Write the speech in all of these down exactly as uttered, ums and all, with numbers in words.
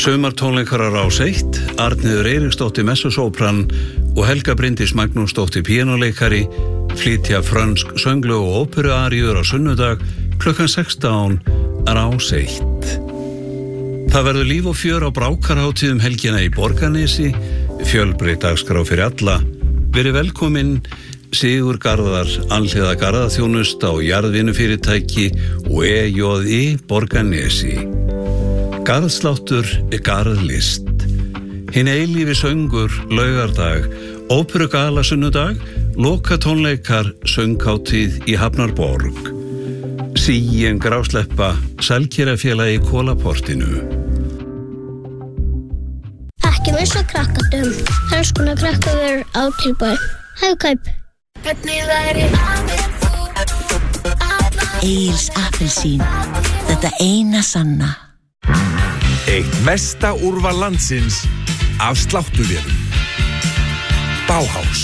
Sumartónleikar á Rás eitt, Arnheiður Eiríksdóttir messosópran og Helga Bryndís Magnúsdóttir píanóleikari flytja frönsk sönglu og óperuaríur á sunnudag klukkan sextán á Rás eitt. Það verður líf og fjör á brákarhátíðum helgina í Borgarnesi, fjölbreytt dagskrá fyrir alla. Verið velkomin Sigur Garðar, alhliða garðaþjónusta og jarðvinnufyrirtæki og E J I Borgarnesi. Garðsláttur er garðlist. Hinn eilífi söngur laugardag, óperugala sunnudag, lokatónleikar sönghátíð í Hafnarborg. Sigyn grásleppa, sælkerafélagi í Kólaportinu. Ekki missa krakkadum. Alls konar krakkaver á tilboði. Hagkaup. Egils appelsín. Þetta eina sanna. Eitt mesta úrval landsins af sláttuvélum. Bauhaus.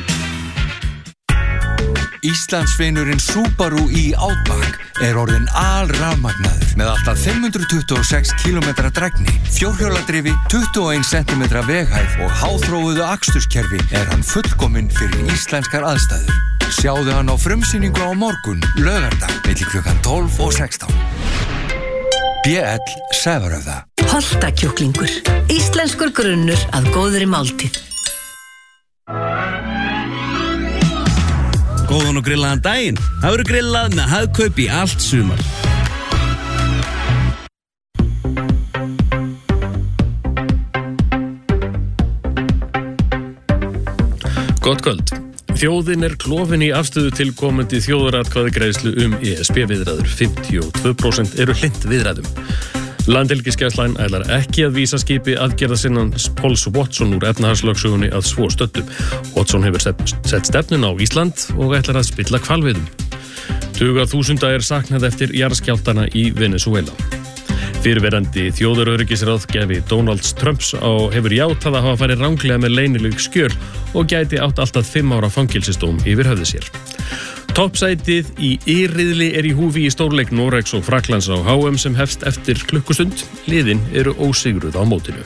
Íslandsvinurinn Subaru í Outback er orðinn alrafmagnaður með alltaf fimm hundruð tuttugu og sex kílómetra drægni, fjórhjóladrifi, tuttugu og einn sentimetra veghæð og háþróuðu aksturskerfi er hann fullkominn fyrir íslenskar aðstæður. Sjáðu hann á frumsýningu á morgun, laugardag, milli klukkan tólf og sextán. B L Sefaröða. Holtakjúklingur. Íslenskur grunnur að góðri máltíð. Góðan og grillaðan daginn. Það verður grillað með Hagkaup í allt sumar. Gott kvöld. Þjóðin er klofin í afstöðu til komandi þjóðaratkvæðagreiðslu um E S B-viðræður. fimmtíu og tvö prósent eru hlynnt viðræðum. Landhelgisgæslan ætlar ekki að vísa skipi aðgerðasinnans Pauls Watson úr efnahagslögsögunni að svo stöddu. Watson hefur sett stefnun á Ísland og ætlar að spilla hvalveiðum. Tuga þúsunda er saknað eftir jarðskjálftana í Venezuela. Fyrrverandi þjóðaröryggisráðgjafi Donalds Trumps á hefur játað að hafa farið ranglega með leynileg skjöl og gæti átt allt að fimm ára fangelsisdóm yfir höfði sér. Toppsætið í Y-riðli er í húfi í stórleik Noregs og Frakklands á H M sem hefst eftir klukkustund. Liðin eru ósigruð á mótinu.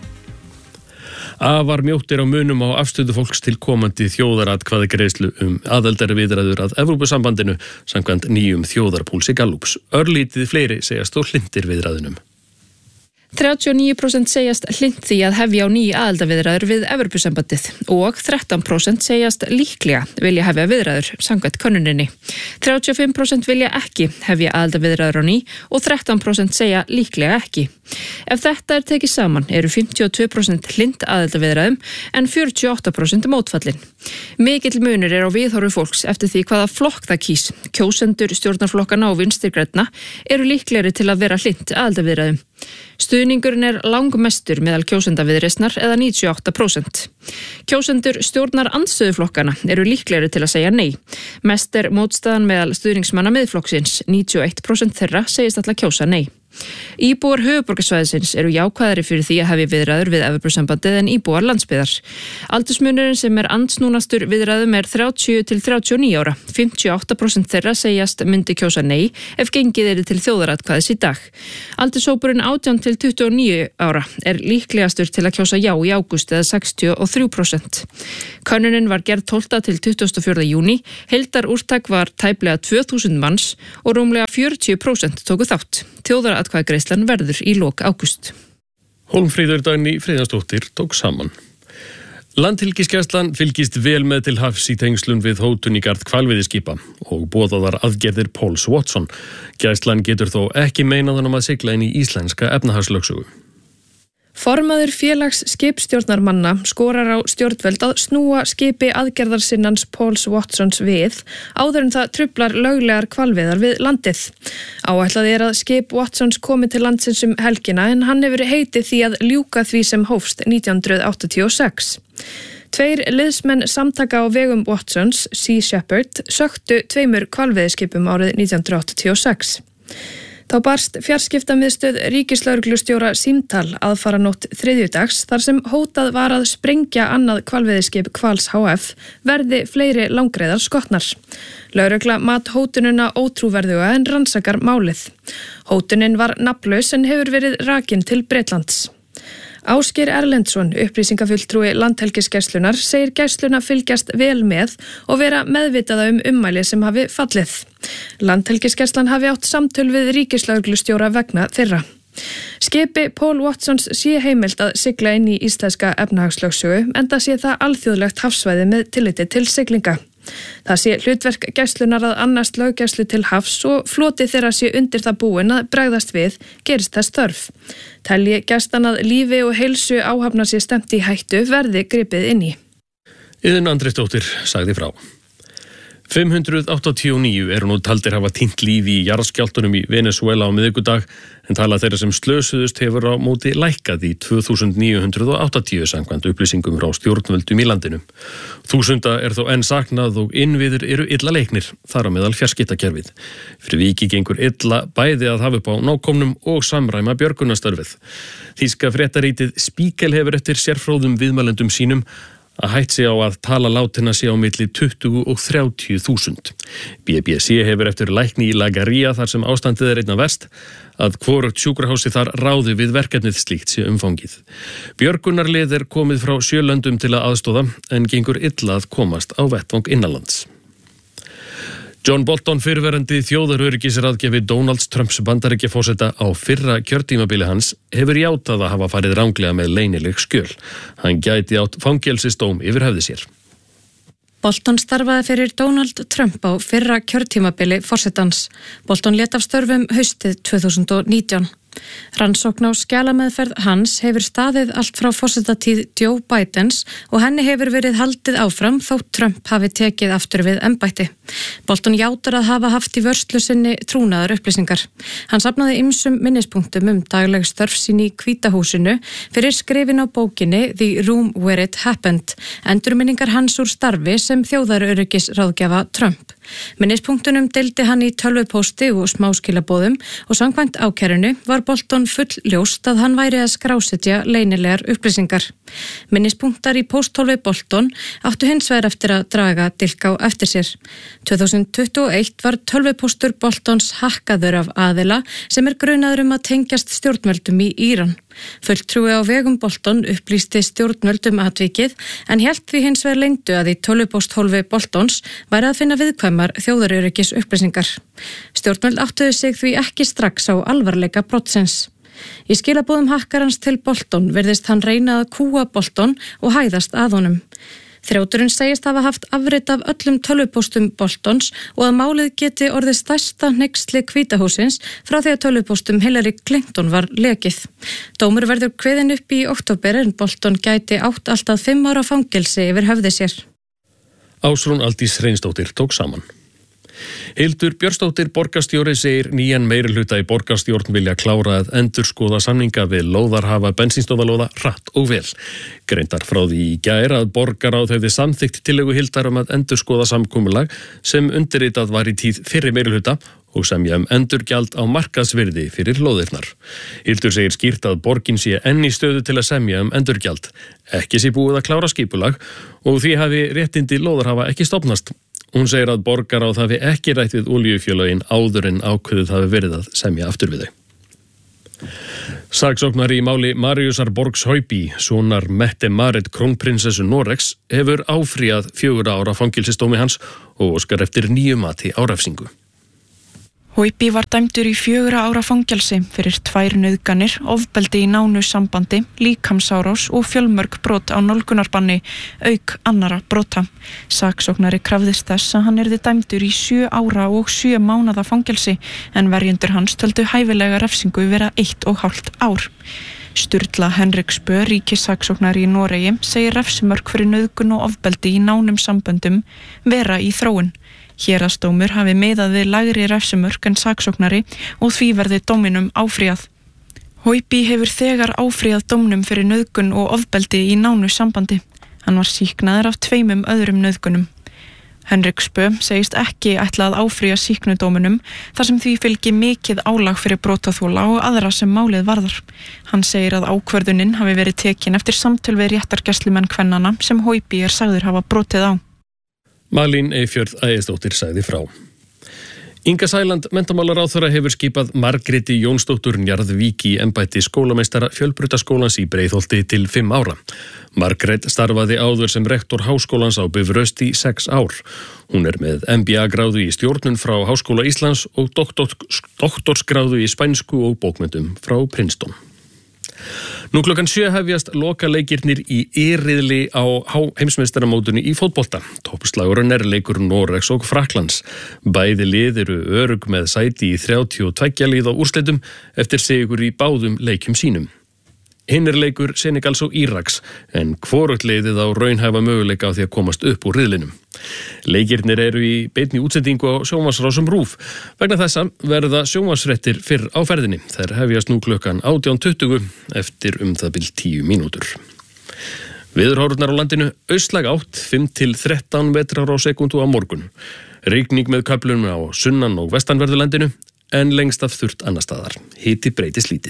Afar mjótt er á munum á afstöðu fólks til komandi þjóðaratkvæðagreiðslu um aðildarviðræður að Evrópusambandinu samkvæmt nýjum þjóðarpúlsi Gallups. Örlítið fleiri segjast þó hlynntir viðræðunum. þrjátíu og níu prósent segjast hlynnt því að hefja á ný aðildarviðræður við Evrópusambandið og þrettán prósent segjast líklega vilja hefja viðræður samkvæmt könnuninni. þrjátíu og fimm prósent vilja ekki hefja aðildarviðræður á ný og þrettán prósent segja líklega ekki. Ef þetta er tekið saman eru fimmtíu og tvö prósent hlynnt aðildarviðræðum en fjörutíu og átta prósent mótfallin. Mikill munur er á viðhorfi fólks eftir því hvaða flokk það kýs. Kjósendur stjórnarflokkana og Vinstri grænna eru líklegri til að vera hlynnt aðildarviðræðum. Stuðningurinn er langmestur meðal kjósenda Viðreisnar eða níutíu og átta prósent. Kjósendur stjórnar andstöðuflokkana eru líklegri til að segja nei. Mest er mótstaðan meðal stuðningsmanna Miðflokksins, níutíu og eitt prósent þeirra segist ætla að kjósa nei. Íbúar höfuðborgarsvæðisins eru jákvæðari fyrir því að hefja viðræður við Evrópusambandið en íbúar landsbyggðar. Aldursmunurinn sem er andsnúnastur viðræðum er þrjátíu til þrjátíu og níu ára. fimmtíu og átta prósent þeirra segjast myndi kjósa nei ef gengið er til þjóðaratkvæðis í dag. Aldurshópurinn átján til tuttugu og níu ára er líklegastur til að kjósa já í ágúst eða sextíu og þrjú prósent. Könnunin var gerð tólfta til tuttugasta og fjórða júní, heildarúrtak var tæplega tvö þúsund manns og rúmlega fjörutíu prósent tóku þátt. Þjóðaratkvæðagreiðslan verður í lok ágúst. Hólmfríður Dagný Friðjónsdóttir tók saman. Landhelgisgæslan fylgist vel með til hafs í tengslum við hótun í garð hvalveiðiskipa og boðaðar aðgerðir Pauls Watson. Gæslan getur þó ekki meinað hann um að sigla inn í íslenska efnahagslögsögu. Formaður félags skipstjórnarmanna skorar á stjórnvöld að snúa skipi aðgerðarsinnans Pauls Watsons við áður en það truflar löglegar hvalveiðar við landið. Áætlað er að skip Watsons komi til landsins um helgina en hann hefur heitið því að ljúka því sem hófst nítján hundruð áttatíu og sex. Tveir liðsmenn samtaka á vegum Watsons, Sea Shepherd, söktu tveimur hvalveiðiskipum árið nítján hundruð áttatíu og sex. Þá barst fjarskiptamiðstöð ríkislögreglustjóra símtal aðfaranótt þriðjudags þar sem hótað var að sprengja annað hvalveiðiskip Hvals H F verði fleiri langreiðar skotnar. Lögregla mat hótununa ótrúverðuga en rannsakar málið. Hótunin var nafnlaus en hefur verið rakin til Bretlands. Ásgeir Erlendsson, upplýsingafulltrúi Landhelgisgæslunnar, segir gæsluna fylgjast vel með og vera meðvitaða um ummæli sem hafi fallið. Landhelgisgæslan hafi átt samtöl við ríkislögreglustjóra vegna þeirra. Skipi Paul Watsons sé heimilt að sigla inn í íslenska efnahagslögsögu enda sé það alþjóðlegt hafsvæði með tilliti til siglinga. Það sé hlutverk gæslunar að annast löggæslu til hafs og floti þeirra sé undir það búin að bregðast við gerist þess þörf. Telji gæslan að lífi og heilsu áhafna sé stemt í hættu verði gripið inn í. Iðunn Andrésdóttir sagði frá. fimm hundruð áttatíu og níu eru nú taldir hafa týnt lífi í jarðskjálftunum í Venesúela á miðvikudag en tala þeirra sem slösuðust hefur á móti lækkað í tvö þúsund níu hundruð áttatíu samkvæmt upplýsingum frá stjórnvöldum í landinu. Þúsunda er þó enn saknað og innviðir eru illa leiknir, þar á meðal fjarskiptakerfið. Fyrir viki gengur illa bæði að hafa upp á nákomnum og samræma björgunarstörfið. Þýska fréttarítið Spiegel hefur eftir sérfróðum viðmælendum sínum að hætt sé á að tala látinna sé á milli tuttugu og þrjátíu þúsund. B B C hefur eftir lækni í La Garilla þar sem ástandið er einna verst að hvorugt sjúkrahúsi þar ráði við verkefnið slíkt sé umfangið. Björgunarlið er komið frá sjö löndum til að aðstóða en gengur illa að komast á vettvang innanlands. John Bolton, fyrrverandi þjóðaröryggisráðgjafi Donald Trumps Bandaríkjaforseta á fyrra kjörtímabili hans, hefur játað að hafa farið ranglega með leynileg skjöl. Hann gæti átt fangelsisdóm yfir höfði sér. Bolton starfaði fyrir Donald Trump á fyrra kjörtímabili forsetans. Bolton lét af störfum haustið tvö þúsund og nítján. Rannsókn á skjalameðferð hans hefur staðið allt frá forsetatíð Joe Bidens og henni hefur verið haldið áfram þótt Trump hafi tekið aftur við embætti. Bolton játar að hafa haft í vörslu sinni trúnaðar upplýsingar. Hann safnaði ýmsum minnispunktum um dagleg störf sín í Hvíta húsinu fyrir skrifin á bókinni The Room Where It Happened, endurminningar hans úr starfi sem þjóðaröryggisráðgjafa Trump. Minnispunktunum deildi hann í tölvupósti og smáskilabóðum og samkvæmt ákærunu var Bolton full ljóst að hann væri að skrásetja leynilegar upplýsingar. Minnispunktar í pósthólfi Bolton áttu hins vegar eftir að draga dilk á eftir sér. tvö þúsund tuttugu og eitt var tölvupóstur Boltons hakkaður af aðila sem er grunaður um að tengjast stjórnvöldum í Íran. Fulltrúi á vegum Bolton upplýsti stjórnvöldum atvikið en hélt því hins vegar leyndu að í tölvupósthólfi Boltons væri að finna viðkvæmar þjóðaröryggis upplýsingar. Stjórnvöld áttuðu sig því ekki strax á alvarleika brotsins. Í skilabóðum hakkarans til Bolton virðist hann reyna að kúga Bolton og hæðast að honum. Þrjóturinn segist hafa haft afrit af öllum tölvupóstum Boltons og að málið geti orðið stærsta hneyksli Hvíta hússins frá því að tölvupóstum Hillary Clinton var lekið. Dómur verður kveðinn upp í október en Bolton gæti átt alltaf fimm ára fangelsi yfir höfði sér. Ásrún Aldís Hreinsdóttir tók saman. Hildur Björnsdóttir borgarstjóri segir nýjan meirihluta í borgarstjórn vilja klára að endurskoða samninga við lóðarhafa bensínstofalóða hratt og vel. Greindar frá því í gær að borgaráð hefði samþykkt tillögu Hildar um að endurskoða samkomulag sem undirritað var í tíð fyrri meirihluta og semja um endurgjald á markaðsvirði fyrir lóðirnar. Hildur segir skýrt að borgin sé enn í stöðu til að semja um endurgjald. Ekki sé búið að klára skipulag og því hafi réttindi lóðarhafa ekki stofnast. Hún segir að borgaráð hafi ekki rætt við olíufélögin áður en ákveðið hafi verið að semja aftur við þau. Saksóknari í máli Mariusar Borgs Høiby, sonar Mette-Marit krónprinsessu Noregs, hefur áfrýjað fjögurra ára fangelsisdómi hans og óskar eftir nýju mati á refsingu. Høiby var dæmdur í fjögurra ára fangelsi fyrir tvær nauðganir, ofbeldi í nánu sambandi, líkamsárás og fjölmörg brot á nálgunarbanni, auk annara brota. Saksóknari krafðist þess að hann yrði dæmdur í sjö ára og sjö mánaða fangelsi en verjendur hans töldu hæfilega refsingu vera eitt og hálft ár. Sturla Henriksbø, ríkissaksóknari í Noregi, segir refsimörk fyrir nauðgun og ofbeldi í nánum samböndum vera í þróun. Héraðsdómur hafi miðað við lægri refsimörk en saksóknari og því verði dóminum áfrýjað. Høiby hefur þegar áfrýjað dómnum fyrir nauðgun og ofbeldi í nánu sambandi. Hann var sýknaður af tveimum öðrum nauðgunum. Henriksbø segist ekki ætla að áfrýja sýknudóminum þar sem því fylgi mikið álag fyrir brotaþola og aðra sem málið varðar. Hann segir að ákvörðunin hafi verið tekin eftir samtöl við réttargæslumenn kvennana sem Høiby er sagður hafa brotið á. Malín Eyfjörð Ægisdóttir sagði frá. Inga Sæland menntamálaráðherra hefur skipað Margréti Jónsdóttur Njarðvík í embætti skólameistara Fjölbrautaskólans í Breiðholti til fimm ára. Margrét starfaði áður sem rektor háskólans á Bifröst í sex ár. Hún er með M B A-gráðu í stjórnun frá Háskóla Íslands og doktor, doktorsgráðu í spænsku og bókmenntum frá Princeton. Nú klukkan sjö hefjast lokaleikirnir í E-riðli á heimsmeistaramótinu í fótbolta. Toppslagurinn er leikur Noregs og Frakklands. Bæði lið eru örugg með sæti í þrjátíu og tveggja liða úrslitum eftir sigur í báðum leikjum sínum. Hinn er leikur Senegals og Íraks, en hvorugt liðið á raunhæfa möguleika á því að komast upp úr riðlinum. Leikirnir eru í beinni útsendingu á sjónvarpsrásum RÚV. Vegna þessa verða sjónvarpsfréttir fyrr á ferðinni. Þær hefjast nú klukkan átján tuttugu eftir um það bil tíu mínútur. Veðurhorfurnar á landinu austlæg átt fimm til þrettán metrar á sekúndu á morgun. Rigning með köflum á sunnan- og vestanverðu landinu, en lengst af þurrt annar staðar. Hiti breytist lítið.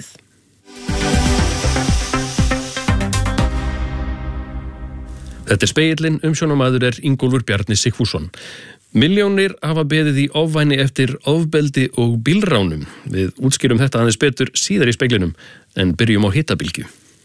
Þetta er Spegillinn, umsjónamaður er Ingólfur Bjarni Sigfússon. Milljónir hafa beðið í ofvæni eftir ofbeldi og bílránum. Við útskýrum þetta aðeins betur síðar í speglinum, en byrjum á hitabylgju.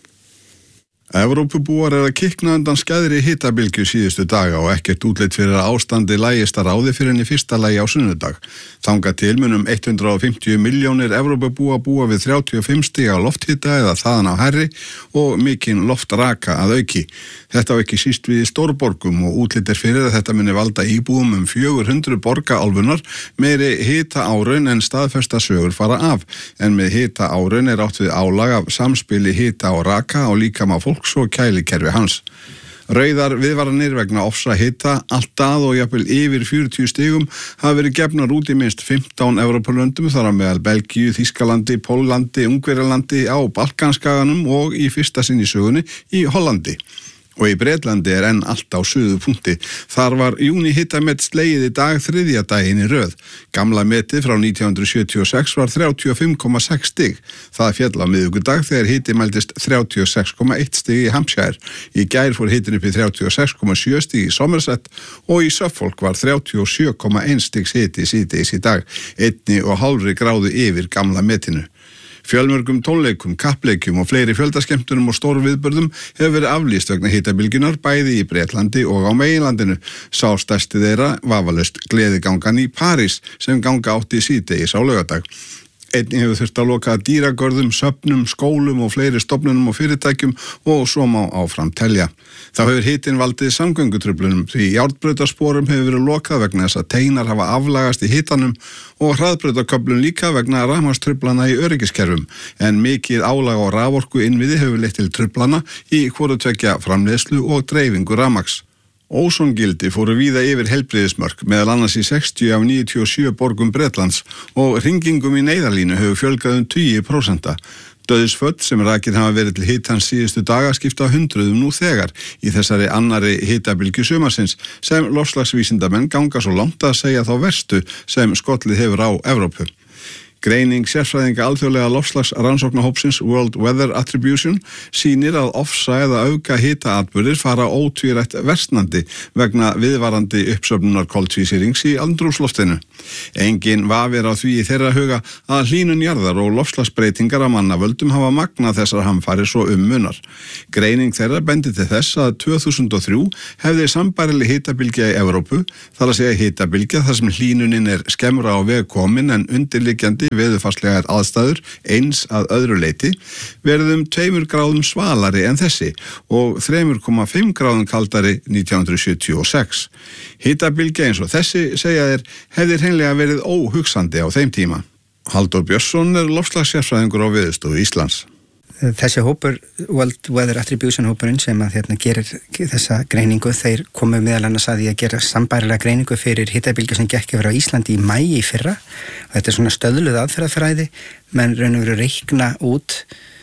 Evrópubúar er að kikna undan skæðri hitabylgju síðustu daga og ekkert útlit fyrir að ástandi lægist að ráði fyrir henni fyrsta lagi á sunnudag. Þangað til munum hundrað og fimmtíu milljónir Evrópubúa búa við þrjátíu og fimm stiga lofthita eða þaðan á hærri og mikinn loftraka að auki. Þetta á ekki síst við í stórborgum og útlit er fyrir að þetta muni valda íbúum um fjögur hundruð borgaálfunar meiri hita áraun en staðfesta sögur fara af. En með hita áraun er átt við álag af samspili hita og raka og líkama fólk og kælikerfi hans. Rauðar viðvaranir vegna ofsa hita, allt að og jafnvel yfir fjörutíu stigum hafa verið gefnar út í minnst fimmtán Evrópulöndum, þar á meðal Belgíu, Þýskalandi, Póllandi, Ungverjalandi, á Balkanskaganum og í fyrsta sinn í sögunni í Hollandi. Og í Bretlandi er enn allt á suðu punkti. Þar var júní hitamett slegið í dag þriðja daginn í röð. Gamla metið frá nítján hundruð sjötíu og sex var þrjátíu og fimm komma sex stig. Það féll á miðvikudag þegar hiti mældist þrjátíu og sex komma eitt stig í Hampshire. Í gær fór hitin upp í þrjátíu og sex komma sjö stig í Somerset og í Suffolk var þrjátíu og sjö komma eitt stigs hiti síðdegis í dag. Einni og hálfri gráðu yfir gamla metinu. Fjölmörgum tónleikum, kappleikjum og fleiri fjöldaskemmtunum og stórviðburðum hefur verið aflýst vegna hitabylgjunnar bæði í Bretlandi og á meginlandinu. Sá stærsti þeirra vafalaust gleðigangan í París sem ganga átti síðdegis á laugardag. Einnig hefur þurft að loka dýragörðum, söfnum, skólum og fleiri stofnunum og fyrirtækjum og svo má áfram telja. Þá hefur hitinn valdið samgöngutruflunum því járnbrautarsporum hefur verið lokað vegna þess að teinar hafa aflagast í hitanum og hraðbrautarköflun líka vegna rafmagnstruflana í öryggiskerfum, en mikið álag á raforku innviði hefur leitt til truflana í hvoru tveggja framleiðslu og dreifingu rafmagns. Ósongildi fóru víða yfir heilbrigðismörk, meðal annars í sextíu af níutíu og sjö borgum Bretlands og hringingum í neyðarlínu hefur fjölgað um tugi prósenta. Dauðsföll sem rakin hafa verið til hitans síðustu daga skipta hundruðum nú þegar í þessari annari hitabylgju sumarsins sem loftslagsvísindamenn ganga svo langt að segja þá verstu sem skollið hefur á Evrópu. Greining sérfræðinga alþjóðlega loftslagsrannsóknarhópsins World Weather Attribution sýnir að ofsa eða auka hitaatburðir fara ótvírætt versnandi vegna viðvarandi uppsöfnunar koltvísýrings í andrúmsloftinu. Engin vafir á því í þeirra huga að hlýnun jarðar og loftslagsbreytingar af mannavöldum hafa magnað þessar hamfarir svo um munar. Greining þeirra bendi til þess að tvö þúsund og þrjú hefði sambærileg hitabylgja í Evrópu, þar að segja hitabylgja þar sem hlýnunin er skemmra á veg komin en undirliggjandi veðurfarslegar aðstæður eins að öðru leyti verðum tveimur gráðum svalari en þessi og þrjú komma fimm gráðum kaldari nítján hundruð sjötíu og sex. Hitabylgja eins og þessi, segja þeir, hefði hreinlega verið óhugsandi á þeim tíma. Halldór Björnsson er loftslagssérfræðingur á Veðurstofu Íslands. Þessi hópur, World Weather Attribution hópurinn sem að hérna gerir þessa greiningu, þeir komu meðal annars að því að gera sambærilega greiningu fyrir hitabylgju sem gekk yfir á Íslandi í maí í fyrra og þetta er svona stöðluð aðferðafræði, menn raun og veru reikna út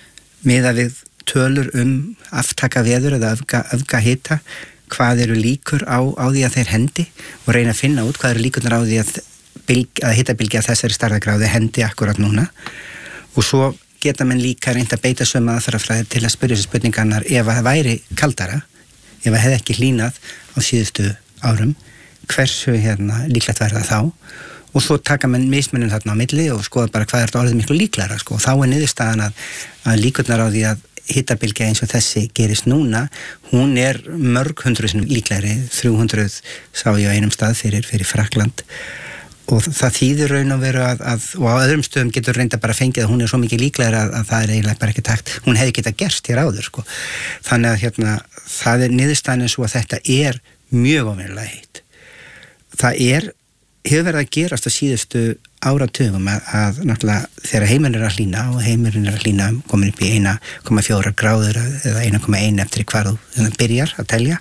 miðað við tölur um aftaka veður eða öfga, öfga hita, hvað eru líkur á, á því að þeir hendi og reyna að finna út hvað eru líkurnar á því að, bylg, að hitabylgja þessari stærðargráði hendi akkurat núna og svo geta menn líka reynt að beita sömu aðferðafræði til að spyrja þessi spurningarnar ef að það væri kaldara, ef það hefði ekki hlýnað á síðustu árum, hversu hérna líklegt verða þá og svo taka menn mismunin þarna á milli og skoða bara hvað er þetta orðið miklu líklara sko. Og þá er niðurstaðan að, að líkurnar á því að hitabylgja eins og þessi gerist núna, hún er mörg hundruð sinnum líklegri, þrjú hundruð sá ég á einum stað fyrir, fyrir Frakkland og það þýðir raun og veru að, að og á öðrum stöðum getur reynda bara fengið að hún er svo mikið líklegri að, að það er eiginlega bara ekki takt, hún hefði getað gerst hér áður sko. Þannig að hérna, það er niðurstaðan eins og að þetta er mjög óvenjulega heitt. Það er hefur verið að gerast á síðustu áratugum að, að náttúrulega þegar heimurinn er að hlýna og heimurinn er að hlýna komin upp í einn komma fjórar gráður eða einn komma eitt eftir hvar þú byrjar að telja,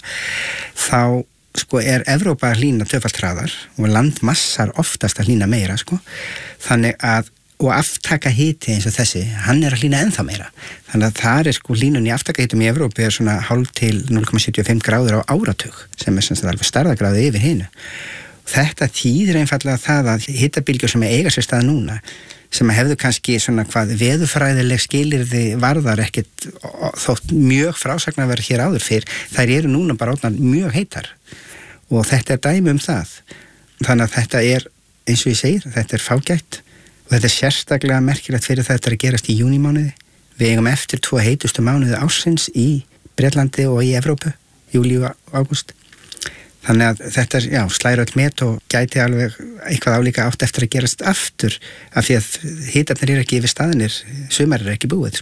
þá sko er Evrópa að hlýna tvöfalt hraðar og landmassar oftast að hlýna meira sko, þannig að og aftaka hiti eins og þessi, hann er að hlýna ennþá meira. Þannig að það er sko hlýnun í aftaka hitum í Evrópu er svona hálf til núll komma sjötíu og fimm gráður á áratug sem er sem sagt alveg stærðargráði yfir hinu. Þetta þýðir einfallega það að hitabylgjur sem eiga sér stað núna, sem hefðu kannski svona hvað veðurfræðileg skilyrði varðar ekkit þótt mjög frásagnaverð hér áður fyrr, þær eru núna bara orðnar mjög heitar og þetta er dæmi um það. Þannig að þetta er, eins og ég segir, þetta er fágætt og þetta er sérstaklega merkilegt fyrir þetta að gerast í júnímánuði. Við eigum eftir tvo heitustu mánuði ársins í Bretlandi og í Evrópu, júlí og ágúst. Þannig að þetta er, já, slæra öll met og gæti alveg eitthvað álíka átt eftir að gerast aftur af því að hitarnir eru ekki yfir staðinir, sumar eru ekki búið.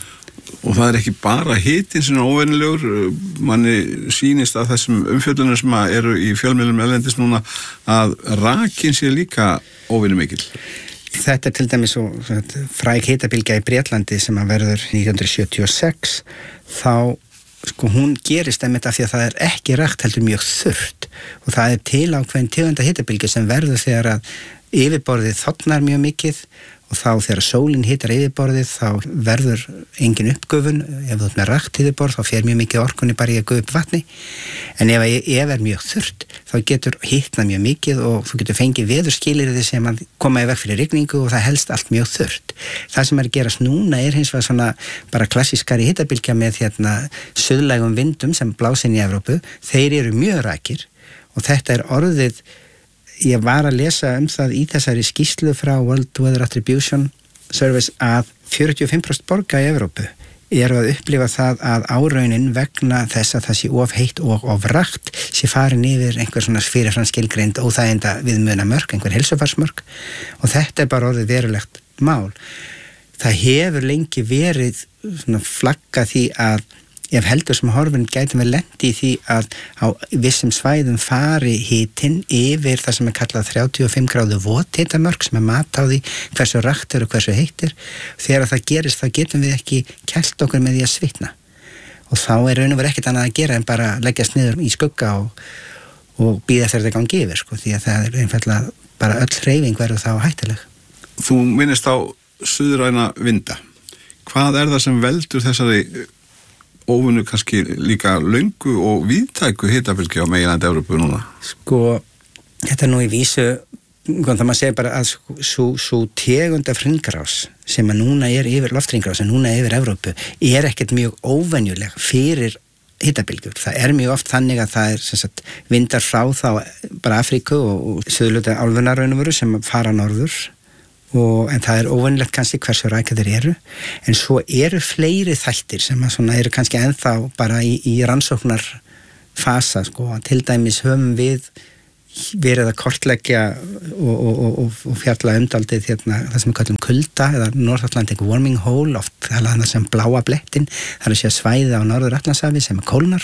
Og það er ekki bara hitin sem er óvenjulegur, manni sýnist að þessum umfjöllunum sem eru í fjölmiðlum erlendis núna að rakin sé líka óvenjumikil. Þetta er til dæmis svo fræg hitabylgja í Bretlandi sem að verður nítján hundruð sjötíu og sex, þá sko hún gerist einmitt af því að það er ekki rakt heldur mjög þurrt og það er til ákveðin tegunda hitabylgju sem verður þegar að yfirborðið þornar mjög mikið og þá þegar sólin hitar yfirborðið þá verður engin uppgufun, ef þú ert með rakt yfirborð þá fer mjög mikið orkunni bara í að gufa upp vatni, en ef, ef er mjög þurrt þá getur hitnað mjög mikið og þú getur fengið veðurskilyrði sem að koma í veg fyrir rigningu og það helst allt mjög þurrt. Það sem er að gerast núna er hins vegar svona bara klassískari hitabylgja með hérna suðlægum vindum sem blásin í Evrópu, þeir eru mjög rakir og þetta er orðið. Ég var að lesa um það í þessari skýrslu frá World Weather Attribution Service að fjörutíu og fimm prósent borga í Evrópu eru að upplifa það að áraunin vegna þess að það sé of heitt og of rakt sé farin yfir einhver svona fyrirfram skilgreind óþæginda viðmuna mörk, einhver heilsufarsmörk og þetta er bara orðið verulegt mál. Það hefur lengi verið svona flagga því að ef heldur sem horfinn gætum við lendi í því að á vissum svæðum fari hitinn yfir það sem er kallað þrjátíu og fimm gráðu vothitamörk sem er mat á því hversu rakt er og hversu heitt er. Þegar það gerist þá getum við ekki kælt okkur með því að svitna og þá er raun og veru ekkert annað að gera en bara leggjast niður í skugga og, og býða eftir þetta gangi yfir sko, því að það er einfaldlega bara öll hreyfing verður þá hættileg. Þú minnist á suðræna vinda. Hvað er það sem veldur þessari óvunu kannski líka löngu og víðtæku hitabylgju á meginlandi Evrópu núna? Sko, þetta er nú í vísu, það maður segir bara að svo tegund af hringrás sem að núna er yfir lofthringrás, sem núna er yfir Evrópu, er ekkert mjög óvenjuleg fyrir hitabylgjur. Það er mjög oft þannig að það er sem sagt, vindar frá þá bara Afríku og, og söðluta álfunar raun og veru sem fara norður. Og, en það er óvenjulegt kannski hversu rækja þeir eru en svo eru fleiri þættir sem að svona eru kannski ennþá bara í, í rannsóknar fasa sko, til dæmis höfum við verið að kortleggja og, og, og, og fjalla umdaldið hérna, það sem við kallum kulda eða North Atlantic Warming Hole, oft það sem bláa blettin, það er að sé svæði á Norður Atlantshafi sem er kólnar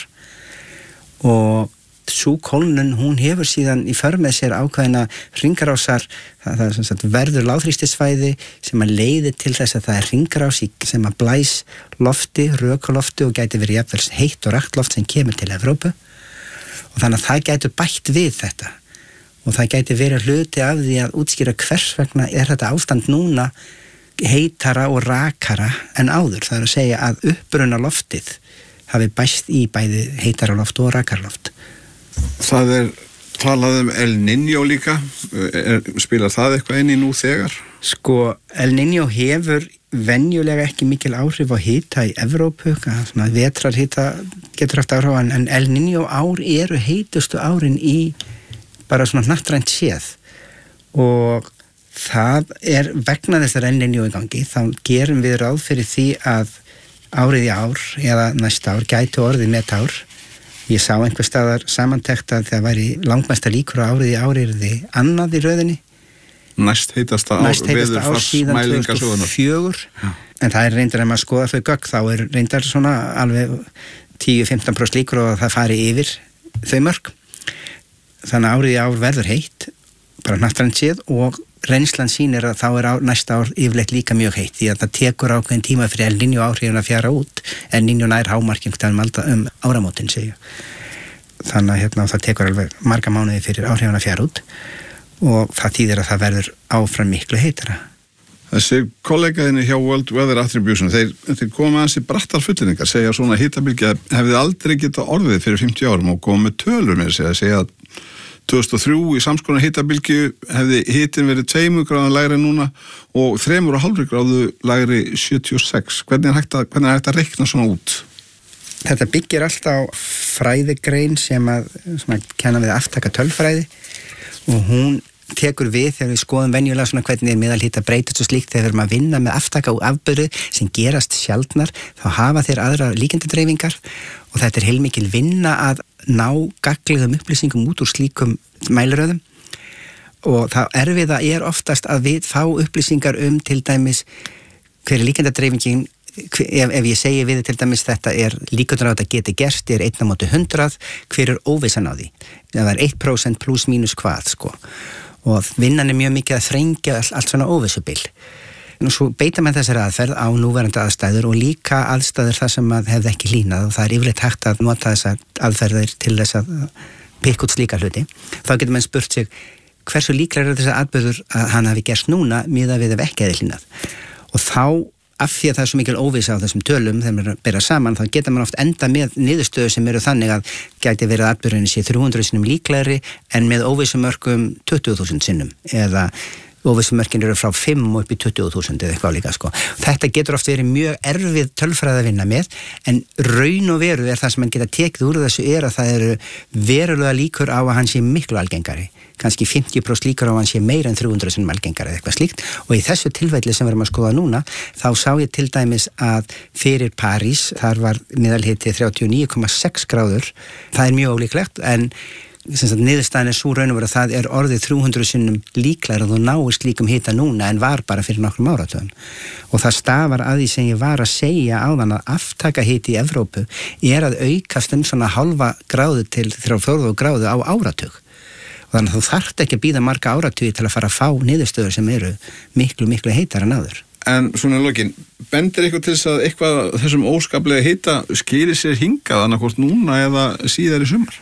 og sú kólnun, hún hefur síðan í för með sér ákveðina hringrásar, það, það er sem sagt verður lágþrýstisvæði sem að leiði til þess að það er hringrás sem að blæs lofti, rökulofti og gæti verið jafnvel heitt og rakt loft sem kemur til Evrópu og þannig að það gæti bætt við þetta og það gæti verið hluti af því að útskýra hvers vegna er þetta ástand núna heitara og rakara en áður, það er að segja að uppbruna loftið hafi bæst í bæði heitara loft og rakara loft. Það er talað um El Niño líka, er, spilar það eitthvað inn í nú þegar? Sko, El Niño hefur venjulega ekki mikil áhrif á hita í Evrópu, svona vetrarhita getur haft áhrif á, en El Niño ár eru heitustu árin í bara svona hnattrænt séð og það er vegna þessar enninni í gangi, þá gerum við ráð fyrir því að árið í ár eða næsta ár gæti orðið metár. Ég sá einhver staðar samantekt að það væri langmesta líkur á árið í ár yrði annað í röðinni. Næst heitasta ár, ár síðan tvö þúsund og fjögur. Já. En það er reyndar að maður skoða þau gögn, þá er reyndar svona alveg tíu til fimmtán prósent líkur og það fari yfir þau mörk. Þannig að árið í ár verður heitt, bara hnattrænt séð, og reynslan sýnir að þá er ár, næsta ár yfirleitt líka mjög heitt, því að það tekur ákveðin tíma fyrir El Niño áhrifin að fjara út, El Niño nær hámarkinn um, um áramótin segja. Þannig að hérna, það tekur alveg marga mánuði fyrir áhrifin að fjara út og það þýðir að það verður áfram miklu heitara. Þessi kollegaðinni hjá World Weather Attribution, þeir, þeir koma að þessi brattar fullinningar, segja svona hitabylgja hefði aldrei getað orðið fyrir fimmtíu árum og koma með tölur með þessi að segja að tvö þúsund og þrjú í samskonar hitabylgju hefði hitin verið tveimur gráðum lægri núna og þremur og hálfri gráðu lægri sjötíu og sex. Hvernig er hægt að, hvernig er hægt að reikna svona út? Þetta byggir alltaf á fræðigrein sem að, sem að kenna við aftaka tölfræði og hún tekur við þegar við skoðum venjulega svona hvernig er meðalhita breytast og slíkt þegar við erum að vinna með aftaka og afbyrðu sem gerast sjaldnar, þá hafa þeir aðra líkendadreifingar og þetta er heilmikil vinna að ná gagnlegum upplýsingum út úr slíkum mæliröðum og það erfiða er oftast að við fá upplýsingar um til dæmis hver er líkendadreifingin, ef, ef ég segi við til dæmis þetta er líkurnar á þetta geti gerst, er einn á móti hundrað, hver er óvissan á því? Það er eitt prósent pluss mínus hvað sko. Og vinnan er mjög mikið að þrengja all, allt svona óvissubil. Og svo beita með þessari aðferð á núverandi aðstæður og líka aðstæður þar sem að hefði ekki hlýnað og það er yfirleitt hægt að nota þessar aðferðir til þess að pikka út slíka hluti. Þá getur mann spurt sig hversu líklega er þessar aðbörður að hann hafi gerst núna miðað við ef ekki hefði hlýnað. Og þá af því að það er svo mikil óvissa á þessum tölum þegar maður bera saman, þá getur maður oft enda með niðurstöðu sem eru þannig að gæti verið atburðurinn sé þrjú hundruð sinnum líklegri en með óvissumörkum tuttugu þúsund sinnum eða óvissumörkin eru frá fimm og upp í tuttugu þúsund eða eitthvað líka sko. Þetta getur oft verið mjög erfið tölfræði að vinna með en raun og veru er það sem mann geta tekið úr þessu er að það eru verulega líkur á að hann sé miklu algengari. Kannski fimmtíu prósent líkur á að hann sé meira en þrjú hundruð sinnum algengari eða eitthvað slíkt og í þessu tilfelli sem við erum að skoða núna þá sá ég til dæmis að fyrir París þar var meðalhiti þrjátíu og níu komma sex gráður. Það er mjög ólíklegt en niðurstaðan er svo raun og veru að það er orðið þrjú hundruð sinnum líklegra og þú náist líkum hita núna en var bara fyrir nokkrum áratöðum og það stafar að því sem ég var að segja áðan að aftaka hiti í Evrópu er að aukast um svona halva gráðu til þrjá fjórðu gráðu á áratug og þannig að þú þarft ekki að bíða marga áratugi til að fara að fá niðurstöður sem eru miklu miklu heitar en áður. En svona lokin, bendir ykkur til þess að eitthvað þessum óskaplega hita skýrir sér hingað annarkvort núna eða síðar í sumar?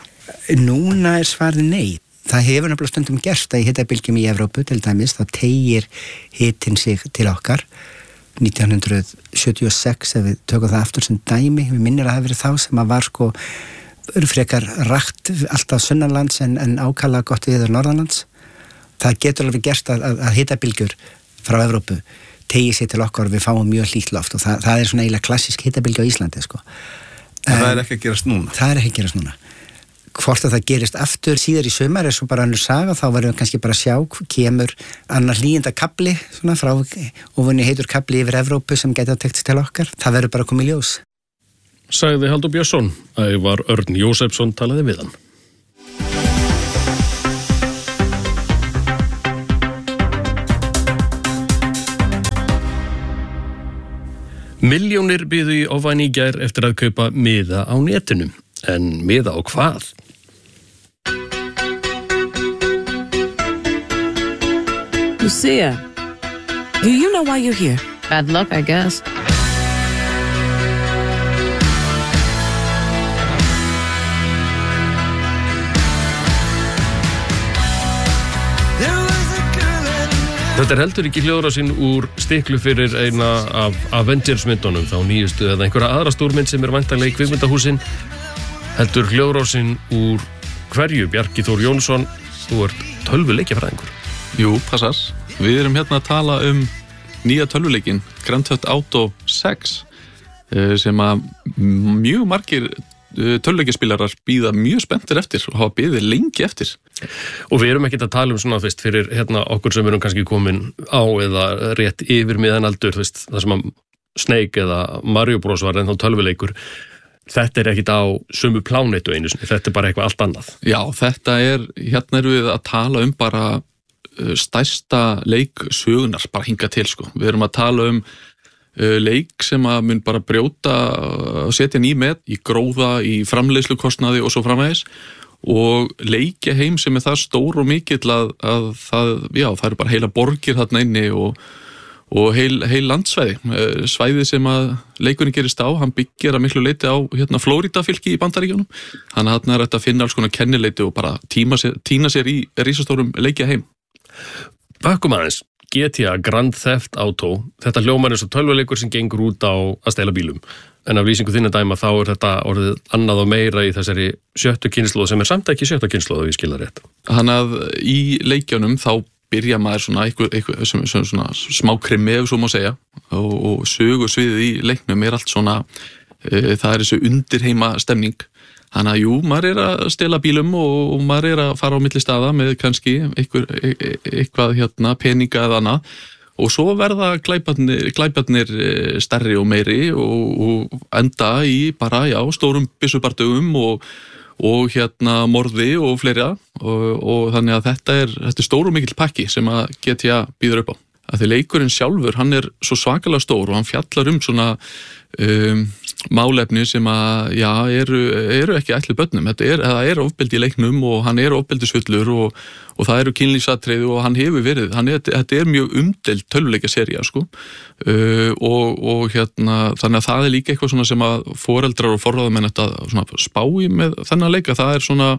Núna er svarið nei. Það hefur nefnilega stundum gerst að í hitabylgjum í Evrópu til dæmis, þá teygir hitin sig til okkar. nítján hundruð sjötíu og sex, ef við tökum það aftur sem dæmi, við minnir að það hafi verið þá sem að var sko frekar rakt alltaf sunnanlands en, en ákala gott viður norðanlands. Það getur alveg gerst að, að, að hitabylgjur frá Evrópu teygir sig til okkar og við fáum mjög hlýtt loft og það, það er svona eiginlega klassísk hitabylgja á Íslandi sko. En það er ekki að gerast núna? Það er ekki að gerast núna. Hvort að það gerist aftur síðar í sumar er svo bara annars saga, þá verðum við kannski bara að sjá kemur annar hlýjenda kapli svona frá ofunni heitur kapli yfir Evrópu sem gæti að tekst til okkar. Það verður bara að koma í ljós. Sagði Halldór Björnsson, að var Örn Jósefsson talaði við hann. Milljónir biðu í ofan í gær eftir að kaupa miða á netinu. En miða á hvað? Lucia, do you know why you're here? Bad luck, I guess. Þetta er heldur ekki hljóðrásinn úr stiklu fyrir eina af Avengers-myndunum, þá nýjustu eða einhverja aðra stórmynd sem er væntanlega í kvikmyndahúsin. Heldur hljóðrásinn úr hverju? Bjarki Þór Jónsson, þú ert tölvuleikjafræðingur. Jú, passar. Við erum hérna að tala um nýja tölvuleikin, Grand Theft Auto sex, sem að mjög margir tölvuleikjaspilarar bíða mjög spenntir eftir og hafa beðið lengi eftir. Og við erum ekki að tala um svona, þú veist, fyrir hérna okkur sem erum kannski komin á eða rétt yfir miðan aldur, þú veist, það sem að Snake eða Mario Bros var ennþá tölvuleikur. Þetta er ekkit á sömu plánetu einu sinni, þetta er bara eitthvað allt annað. Já, þetta er, hérna erum við að tala um bara stærsta leik sögunar, bara hinga til, sko. Við erum að tala um leik sem að mun bara brjóta að setja ný met í gróða, í framleiðslukostnaði og svo framvegis og leikja heim sem er það stór og mikill að, að það, já, það eru bara heila borgir þarna inni og, og heil, heil landsvæði. Svæðið sem að leikurinn gerist á, hann byggir að miklu leiti á hérna, Florida fylki í Bandaríkjunum. Þannig að þarna er þetta að finna alls konar kennileiti og bara tíma sér, tína sér í risastórum leikja heim. Bakkum aðeins. G T A Grand Theft Auto, þetta hljómar eins og tölvuleikur sem gengur út á að stela bílum. En af lýsingu þinna dæma þá er þetta orðið annað og meira í þessari sjöttu kynslóð sem er samt ekki sjötta kynslóð ef ég skilja rétt. Þannig að í leikjunum þá byrja maður svona eitthvað, eitthvað sem, sem svona smá krimi ef svo má segja og, og sögur sviðið í leiknum er allt svona, e, það er þessu undirheima stemning. Þannig að jú, maður er að stela bílum og, og maður er að fara á milli staða með kannski eitthvað, eitthvað hérna, peninga eða annað og svo verða glæparnir, glæparnir stærri og meiri og, og enda í bara, já, stórum byssubardögum og, og hérna morði og fleira og, og þannig að þetta er, þetta er stór og mikill pakki sem að G T A býður upp á. Að því leikurinn sjálfur, hann er svo svakalega stór og hann fjallar um svona um, málefni sem að, já, eru, eru ekki ætluð börnum. Þetta er, það er ofbeldi í leiknum og hann er ofbeldisfullur og, og það eru kynlífsatriði og hann hefur verið, hann er, þetta er mjög umdeild tölvuleikjasería, sko. Uh, og, og hérna, þannig að það er líka eitthvað svona sem að foreldrar og forráðamenn þetta svona spá í með þennan leika. Það er svona,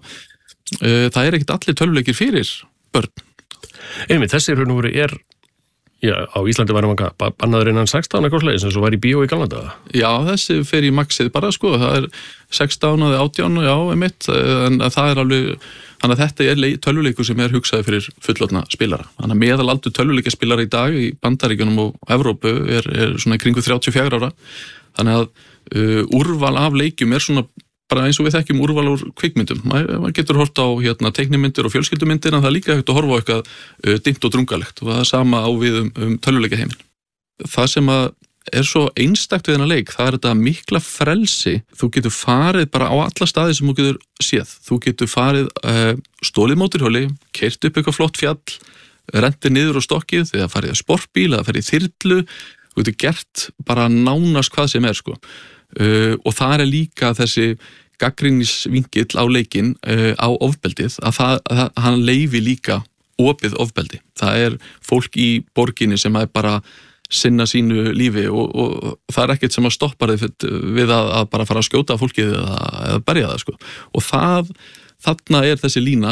uh, það er ekkert allir tölvuleikir fyrir börn. Einmitt, þessi raun og veru er Já, á Íslandi var hann bannaður innan sextán eitthvað slegis, en svo var í bíó í gamla daga. Já, þessi fer í maxið bara, sko, það er sextán eða átján, já, einmitt, en það er alveg, þannig að þetta er tölvuleikur sem er hugsaði fyrir fullorðna spilara. Þannig að meðalaldur tölvuleikjaspilara í dag í Bandaríkjunum og Evrópu er, er svona kringu þrjátíu og fjögurra ára. Þannig að uh, úrval af leikjum er svona bara eins og við þekkjum úrval úr kvikmyndum. Maður getur hort á hérna, teiknimyndir og fjölskyldumyndir en það er líka hægt að horfa á eitthvað uh, dimmt og drungalegt og það er sama á við um, um tölvuleikjaheiminn. Það sem að er svo einstakt við þennan leik, það er þetta mikla frelsi. Þú getur farið bara á alla staði sem þú getur séð. Þú getur farið uh, stólið mótorhjóli, keyrt upp eitthvað flott fjall, rentið niður á stokkið, þegar farið að sportbíl eða farið í þyrlu. Þú getur gert bara nánast hvað sem er, sko. Uh, og það er líka þessi gagnrýnisvingill á leikinn uh, á ofbeldið að, það, að hann leyfi líka opið ofbeldi. Það er fólk í borginni sem er bara sinna sínu lífi og, og, og það er ekkert sem að stoppa þið við að, að bara fara að skjóta fólkið eða, eða berja það, sko. Og það, þarna er þessi lína,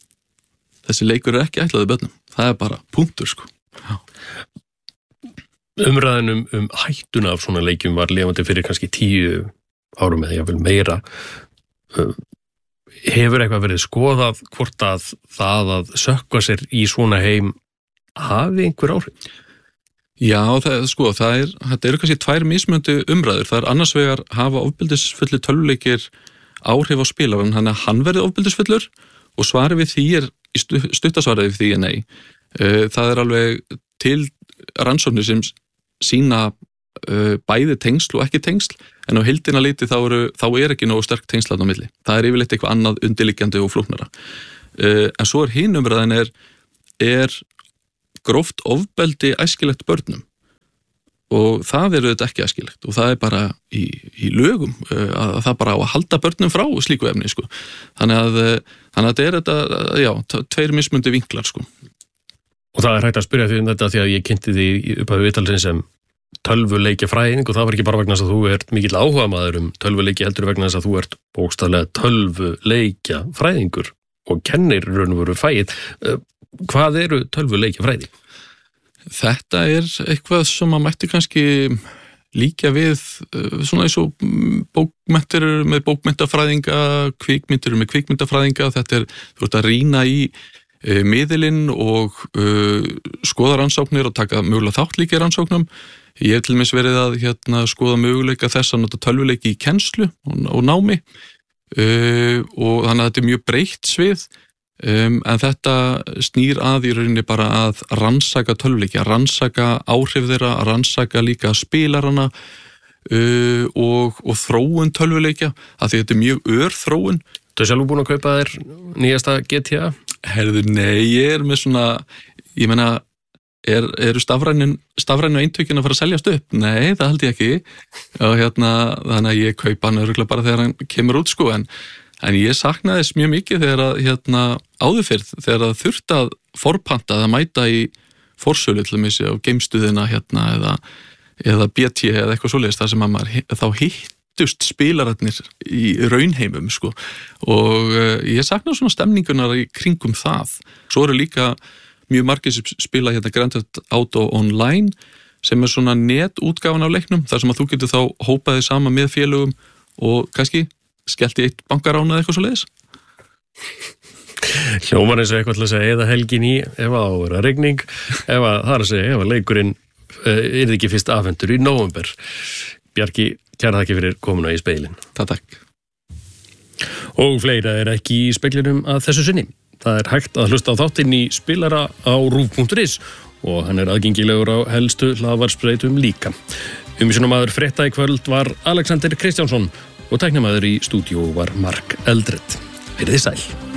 þessi leikur er ekki ætlaði börnum. Það er bara punktur, sko. Já. Umræðin um, um hættuna af svona leikjum var lifandi fyrir kannski tíu árum eða jáfnvel meira. Hefur eitthvað verið skoðað hvort að það að sökkva sér í svona heim hafi einhver áhrif? Já, það, sko, það er, þetta eru kannski tvær mismunandi umræður. Það er annars vegar hafa ofbeldisfullir tölvuleikir áhrif á spilaran, hann að hann verði ofbeldisfullur og svarið við því er, stuttasvarið við því er nei. Það er alveg til rannsóknir sem sína uh, bæði tengsl og ekki tengsl, en á heildina liti þá, eru, þá er ekki nógu sterk tengsl á milli. Það er yfirleitt eitthvað annað undirliggjandi og flóknara. Uh, en svo er hin umræðan er, er gróft ofbeldi æskilegt börnum og það er auðvitað ekki æskilegt og það er bara í, í lögum uh, að það bara á að halda börnum frá slíku efni, sko. Þannig að, uh, þannig að þetta er þetta, já, tveir mismundi vinklar, sko. Og það er hægt að spyrja því um þetta því að ég kynnti því upp á viðtalsins sem tölvuleikjafræðing og það var ekki bara vegna þess að þú ert mikill áhugamaður um tölvuleiki heldur vegna þess að þú ert bókstaflega tölvuleikjafræðingur og kennir raun og veru fæið. Hvað eru tölvuleikjafræði? Þetta er eitthvað sem að mætti kannski líka við svona eins og bókmenntir með bókmenntafræðinga, kvikmyndir með kvikmyndafræðinga. Þetta er, þú ert að rýna í miðilinn og uh, skoða rannsóknir og taka mögulega þátt líka í rannsóknum. Ég hef til dæmis verið að hérna, skoða möguleika þess að nota tölvuleiki í kennslu og, og námi. uh, og þannig að þetta er mjög breytt svið um, en þetta snýr að í rauninni bara að rannsaka tölvuleiki, að rannsaka áhrif þeirra, að rannsaka líka spilarana uh, og, og þróun tölvuleikja, að því þetta er mjög ör þróun. Þú er sjálf búin að kaupa þér nýjasta G T A? Herðu, nei, ég er með svona, ég meina, er, eru stafrænu, stafrænu eintökin að fara að seljast upp? Nei, það held ég ekki. Og hérna, þannig að ég kaupa hann örugglega bara þegar hann kemur út, sko, en, en ég saknaði þess mjög mikið þegar að, hérna, áðurfyrð, þegar að þurfti að forpanta að mæta í forsölu, til að missi á geimstuðina, hérna, eða, eða B T eða eitthvað svoleiðis, þar sem að maður þá hitt spilararnir í raunheimum sko. Og uh, ég sakna svona stemningunar í kringum það. Svo eru líka mjög margir sem spila hérna Grand Theft Auto Online sem er svona netútgáfan af leiknum þar sem að þú getur þá hópaði saman með félögum og kannski skellt í eitt bankarán eða eitthvað svo leiðis. Hljómar eins og eitthvað til að segja eða helgin í ef að það vera regning, ef að það er að segja ef að leikurinn uh, er ekki fyrst afhentur í nóvember. Bjarki, kæra þakki fyrir komuna í speilin. Takk, takk. Og fleira er ekki í speglinum að þessu sinni. Það er hægt að hlusta á þáttinn í spilara á rúv punktur is og hann er aðgengilegur á helstu hlaðvarpsbreytum líka. Umsjónamaður frétta í kvöld var Alexander Kristjánsson og tæknamaður í stúdíó var Mark Eldred. Verið þið sæl.